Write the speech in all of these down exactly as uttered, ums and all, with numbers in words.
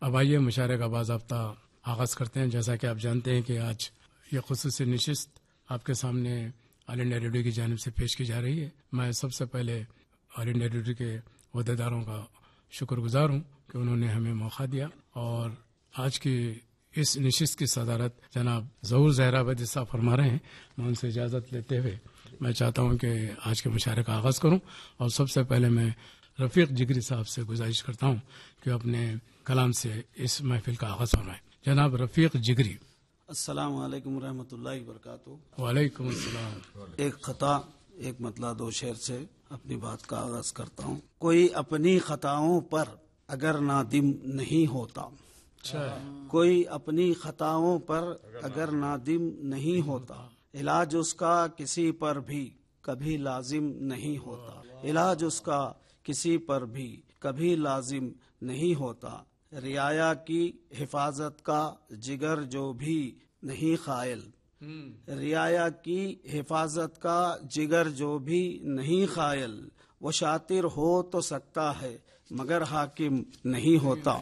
اب آئیے مشاعرے کا باضابطہ آغاز کرتے ہیں. جیسا کہ آپ جانتے ہیں کہ آج یہ خصوصی نشست آپ کے سامنے آل انڈیا ریڈیو کی جانب سے پیش کی جا رہی ہے. میں سب سے پہلے آل انڈیا ریڈیو کے عہدیداروں کا شکر گزار ہوں کہ انہوں نے ہمیں موقع دیا، اور آج کی اس نشست کی صدارت جناب ظہور زہرا بدی صاحب فرما رہے ہیں. میں ان سے اجازت لیتے ہوئے میں چاہتا ہوں کہ آج کے مشاعرے کا آغاز کروں، اور سب سے پہلے میں رفیق جگری صاحب سے گزارش کرتا ہوں کہ اپنے کلام سے اس محفل کا آغاز فرمائیں. جناب رفیق جگری. السلام علیکم ورحمۃ اللہ وبرکاتہ. وعلیکم السلام. ایک خطا ایک مطلع دو شعر سے اپنی بات کا آغاز کرتا ہوں. کوئی اپنی خطاؤں پر اگر نادم نہیں ہوتا، کوئی اپنی خطاؤں پر اگر نادم نہیں ہوتا، علاج اس کا کسی پر بھی کبھی لازم نہیں ہوتا. علاج اس کا کسی پر بھی کبھی لازم نہیں ہوتا. رعایا کی حفاظت کا جگر جو بھی نہیں قائل، رعایا کی حفاظت کا جگر جو بھی نہیں قائل، وہ شاطر ہو تو سکتا ہے مگر حاکم نہیں ہوتا.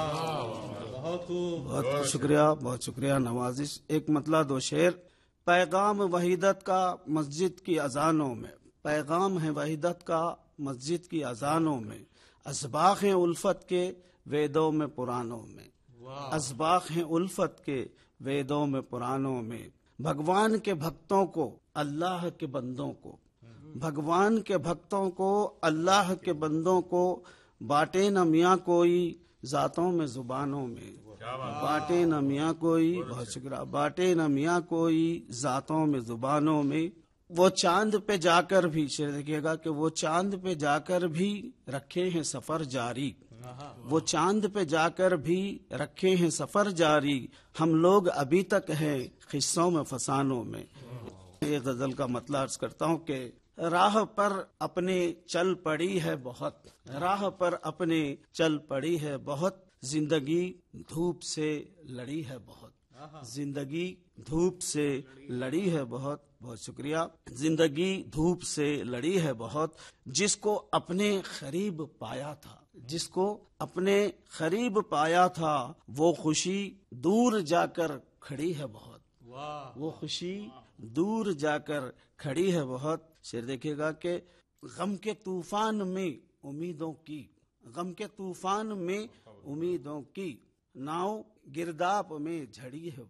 بہت شکریہ، بہت شکریہ، نوازش. ایک مطلع دو شعر. پیغام وحدت کا مسجد کی اذانوں میں، پیغام ہے وحدت کا مسجد کی اذانوں میں، اسباق ہیں الفت کے ویدوں میں پرانوں میں، اسباق ہیں الفت کے ویدوں میں پرانوں میں. بھگوان کے بھکتوں کو اللہ کے بندوں کو، بھگوان کے بھکتوں کو اللہ کے بندوں کو بانٹے نہ میاں کوئی ذاتوں میں زبانوں میں، بانٹے نہ میاں کوئی، بہت شکریہ، بانٹے نہ میاں کوئی ذاتوں میں زبانوں میں. وہ چاند پہ جا کر بھی، شعر دیکھیے گا کہ وہ چاند پہ جا کر بھی رکھے ہیں سفر جاری، وہ چاند پہ جا کر بھی رکھے ہیں سفر جاری، ہم لوگ ابھی تک ہیں قصوں میں فسانوں میں. یہ غزل کا مطلب عرض کرتا ہوں کہ راہ پر اپنے چل پڑی ہے بہت، راہ پر اپنے چل پڑی ہے بہت، زندگی دھوپ سے لڑی ہے بہت، زندگی دھوپ سے لڑی ہے بہت. بہت شکریہ. زندگی دھوپ سے لڑی ہے بہت، جس کو اپنے قریب پایا تھا، جس کو اپنے قریب پایا تھا، وہ خوشی دور جا کر کھڑی ہے بہت، وہ خوشی دور جا کر کھڑی ہے بہت. شعر دیکھیے گا کہ غم کے طوفان میں امیدوں کی، غم کے طوفان میں امیدوں کی ناؤ گرداب میں جھڑی ہے،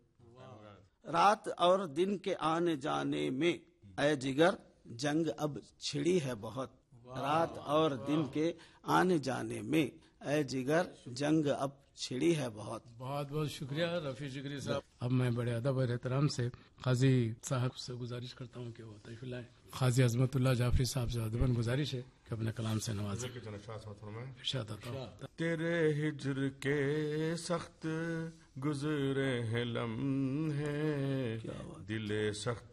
رات اور دن کے آنے جانے میں اے جگر جنگ اب چھڑی ہے بہت، رات اور دن کے آنے جانے میں اے جگر جنگ اب چھڑی ہے بہت. بہت بہت شکریہ رفیق جگری صاحب. اب میں بڑے ادب اور احترام سے قاضی صاحب سے گزارش کرتا ہوں کہ وہ تشریف لائیں. قاضی عظمت اللہ جعفری صاحب سے ادباً گزارش ہے کہ اپنے کلام سے نوازیں. ارشاد عطا. تیرے ہجر کے سخت گزرے ہیں لمحے، دل سخت